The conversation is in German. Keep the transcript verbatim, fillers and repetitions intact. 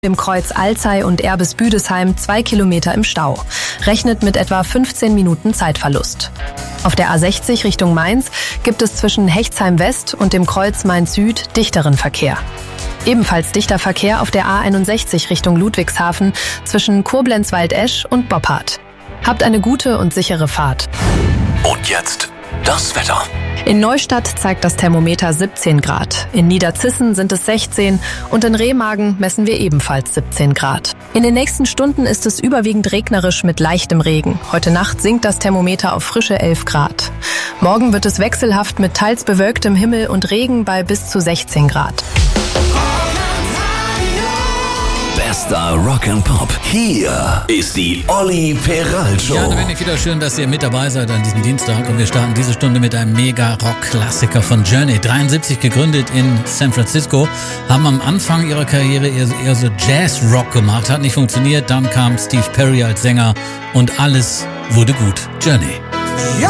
Im Kreuz Alzey und Erbes-Büdesheim zwei Kilometer im Stau. Rechnet mit etwa fünfzehn Minuten Zeitverlust. Auf der A sechzig Richtung Mainz gibt es zwischen Hechtsheim West und dem Kreuz Mainz Süd dichteren Verkehr. Ebenfalls dichter Verkehr auf der A einundsechzig Richtung Ludwigshafen zwischen Koblenz-Waldesch und Boppard. Habt eine gute und sichere Fahrt. Und jetzt das Wetter. In Neustadt zeigt das Thermometer siebzehn Grad. In Niederzissen sind es sechzehn und in Remagen messen wir ebenfalls siebzehn Grad. In den nächsten Stunden ist es überwiegend regnerisch mit leichtem Regen. Heute Nacht sinkt das Thermometer auf frische elf Grad. Morgen wird es wechselhaft mit teils bewölktem Himmel und Regen bei bis zu sechzehn Grad. Bester Rock'n'Pop. Hier ist die Olli Peral Show. Ja, da finde ich wieder schön, dass ihr mit dabei seid an diesem Dienstag. Und wir starten diese Stunde mit einem Mega-Rock-Klassiker von Journey. dreiundsiebzig gegründet in San Francisco. Haben am Anfang ihrer Karriere eher, eher so Jazz-Rock gemacht. Hat nicht funktioniert. Dann kam Steve Perry als Sänger und alles wurde gut. Journey. Ja.